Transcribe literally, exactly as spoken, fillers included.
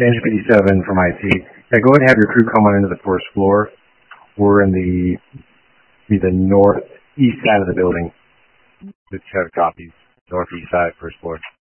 Danger fifty-seven from I T. Yeah, go ahead and have your crew come on into the first floor. We're in the be the northeast side of the building. Just have copies. Northeast side, first floor.